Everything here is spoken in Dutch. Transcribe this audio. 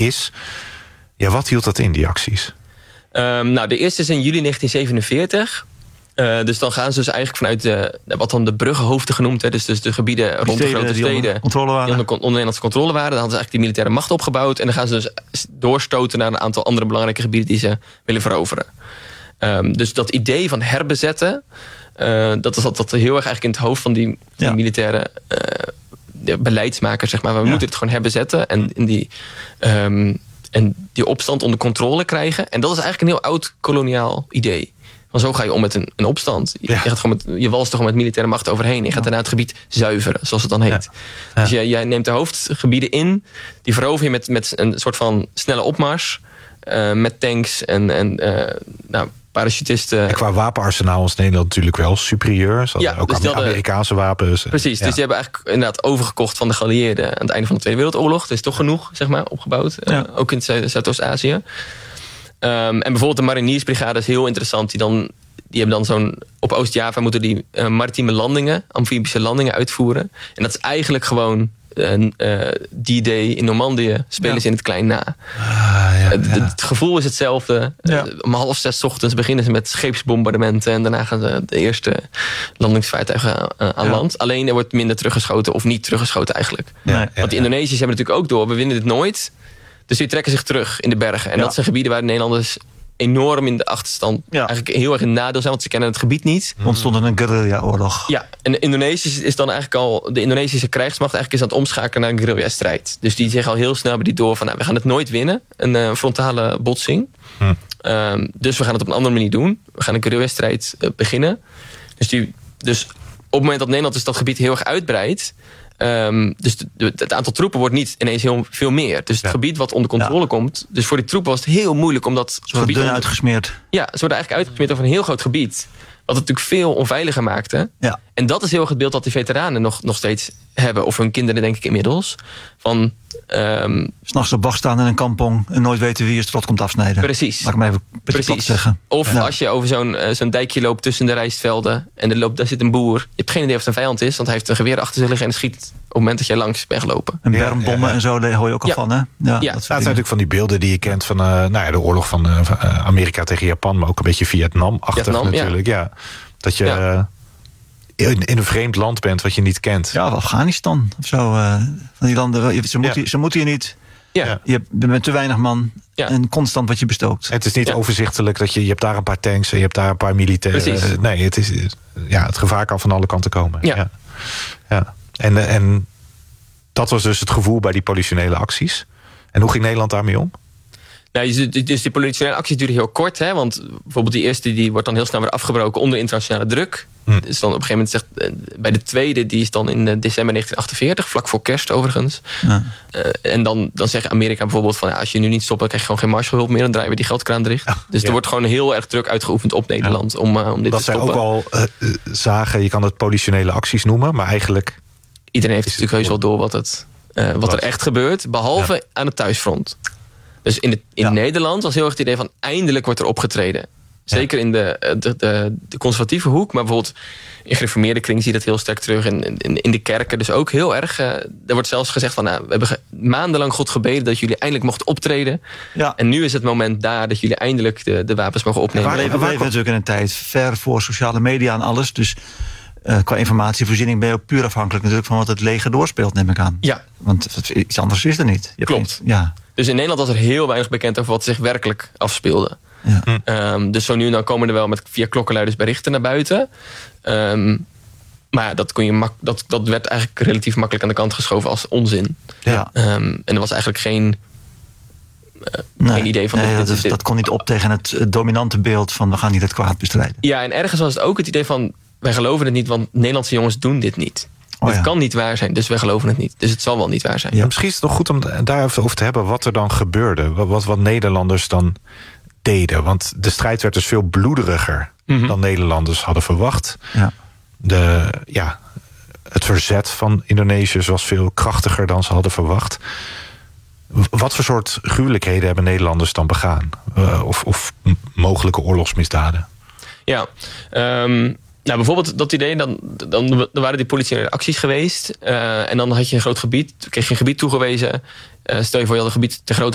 is. Ja, wat hield dat in, die acties? De eerste is in juli 1947. Dus dan gaan ze dus eigenlijk vanuit wat dan de bruggenhoofden genoemd. Hè, dus de gebieden rond de grote steden die onder Nederlandse controle waren. Dan hadden ze eigenlijk die militaire macht opgebouwd. En dan gaan ze dus doorstoten naar een aantal andere belangrijke gebieden die ze willen veroveren. Dus dat idee van herbezetten, dat zat heel erg eigenlijk in het hoofd van die militaire beleidsmakers, zeg maar. We moeten het gewoon herbezetten en die opstand onder controle krijgen. En dat is eigenlijk een heel oud koloniaal idee. Want zo ga je om met een opstand. Je walst er gewoon met militaire macht overheen. Je gaat daarna het gebied zuiveren, zoals het dan heet. Ja. Dus jij neemt de hoofdgebieden in. Die verover je met een soort van snelle opmars. Met tanks en parachutisten. En qua wapenarsenaal is Nederland natuurlijk wel superieur. Ook dus Amerikaanse wapens. Precies, dus die hebben eigenlijk inderdaad overgekocht van de geallieerden aan het einde van de Tweede Wereldoorlog. Er is toch genoeg, zeg maar, opgebouwd. Ook in Zuidoost-Azië. En bijvoorbeeld de mariniersbrigade is heel interessant. Die hebben dan zo'n... Op Oost-Java moeten die maritieme landingen, amfibische landingen uitvoeren. En dat is eigenlijk gewoon D-Day in Normandië spelen ze in het klein na. Het gevoel is hetzelfde. Om 5:30 ochtends beginnen ze met scheepsbombardementen. En daarna gaan ze de eerste landingsvaartuigen aan land. Alleen er wordt minder teruggeschoten of niet teruggeschoten eigenlijk. Want de Indonesiërs hebben natuurlijk ook door. We winnen dit nooit. Dus die trekken zich terug in de bergen. En dat zijn gebieden waar de Nederlanders enorm in de achterstand eigenlijk heel erg in nadeel zijn, want ze kennen het gebied niet. Ontstond een guerrilla-oorlog. Ja, en Indonesisch is dan eigenlijk al, de Indonesische krijgsmacht eigenlijk is aan het omschakelen naar een guerrilla-strijd. Dus die zeggen al heel snel bij die door van, we gaan het nooit winnen, een frontale botsing. Dus we gaan het op een andere manier doen. We gaan een guerrilla-strijd beginnen. Dus op het moment dat Nederland dus dat gebied heel erg uitbreidt, dus het aantal troepen wordt niet ineens heel veel meer. Dus het gebied wat onder controle komt. Dus voor die troepen was het heel moeilijk om dat gebied uitgesmeerd. Ja, ze worden eigenlijk uitgesmeerd over een heel groot gebied. Wat het natuurlijk veel onveiliger maakte. Ja. En dat is heel erg het beeld dat die veteranen nog steeds hebben. Of hun kinderen, denk ik, inmiddels. Van 'S'nachts op wacht staan in een kampong en nooit weten wie je strot komt afsnijden. Precies. Laat ik maar even precies zeggen. Of als je over zo'n dijkje loopt tussen de rijstvelden en daar zit een boer. Je hebt geen idee of het een vijand is, want hij heeft een geweer achter zich liggen en schiet op het moment dat je langs bent gelopen. En bermbommen en zo, daar hoor je ook al van, hè? Dat zijn natuurlijk van die beelden die je kent van de oorlog van Amerika tegen Japan, maar ook een beetje Vietnam-achtig natuurlijk. Ja. Dat je in een vreemd land bent wat je niet kent. Ja, of Afghanistan of zo. Van die landen, ze moeten je niet. Ja. Je bent te weinig man en constant wat je bestookt. Het is niet overzichtelijk dat je hebt daar een paar tanks en je hebt daar een paar militairen. Nee, het gevaar kan van alle kanten komen. Ja. En dat was dus het gevoel bij die politionele acties. En hoe ging Nederland daarmee om? Nou, dus die politionele acties duren heel kort. Hè, want bijvoorbeeld die eerste die wordt dan heel snel weer afgebroken onder internationale druk. Dus dan op een gegeven moment bij de tweede, die is dan in december 1948, vlak voor kerst overigens. Ja. En dan zegt Amerika bijvoorbeeld van, als je nu niet stopt, dan krijg je gewoon geen Marshallhulp meer. Dan draaien we die geldkraan dicht. Dus er wordt gewoon heel erg druk uitgeoefend op Nederland om dit te stoppen. Dat zij ook al zagen, je kan het politionele acties noemen, maar eigenlijk... Iedereen heeft natuurlijk heus wel door wat er echt gebeurt, behalve aan het thuisfront. Dus in Nederland was heel erg het idee van, eindelijk wordt er opgetreden. Zeker in de conservatieve hoek, maar bijvoorbeeld in gereformeerde kring zie je dat heel sterk terug. In de kerken dus ook heel erg. Er wordt zelfs gezegd van, we hebben maandenlang God gebeden dat jullie eindelijk mochten optreden. Ja. En nu is het moment daar dat jullie eindelijk de wapens mogen opnemen. We leven natuurlijk in een tijd ver voor sociale media en alles. Dus qua informatievoorziening ben je ook puur afhankelijk natuurlijk van wat het leger doorspeelt, neem ik aan. Ja. Want iets anders is er niet. Klopt. Dus in Nederland was er heel weinig bekend over wat zich werkelijk afspeelde. Ja. Dus zo nu en dan komen er wel via klokkenluiders berichten naar buiten. Maar dat werd eigenlijk relatief makkelijk aan de kant geschoven als onzin. Ja. En er was eigenlijk geen idee van... dat kon niet op tegen het dominante beeld van, we gaan niet het kwaad bestrijden. Ja, en ergens was het ook het idee van, wij geloven het niet, want Nederlandse jongens doen dit niet. Het kan niet waar zijn, dus wij geloven het niet. Dus het zal wel niet waar zijn. Ja, misschien is het nog goed om daarover te hebben wat er dan gebeurde. Wat Nederlanders dan deden. Want de strijd werd dus veel bloederiger dan Nederlanders hadden verwacht. Ja. Het verzet van Indonesiërs was veel krachtiger dan ze hadden verwacht. Wat voor soort gruwelijkheden hebben Nederlanders dan begaan? Of mogelijke oorlogsmisdaden? Ja, nou, bijvoorbeeld dat idee, dan waren die politionele acties geweest. En dan had je een groot gebied, kreeg je een gebied toegewezen. Stel je voor, je had een gebied te groot